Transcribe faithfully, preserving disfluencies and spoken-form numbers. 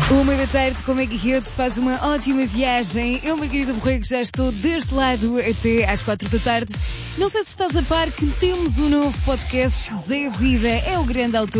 Uma da tarde com Maggie Hits faz uma ótima viagem. Eu, Margarida Borrego, já estou deste lado até às quatro da tarde. Não sei se estás a par que temos um novo podcast, Zé Vida é o grande autor.